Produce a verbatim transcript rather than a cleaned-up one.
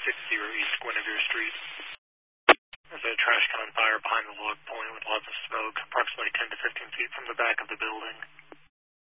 six zero East Guinevere Street. There's a trash can on fire behind the log point with lots of smoke, approximately ten to fifteen feet from the back of the building.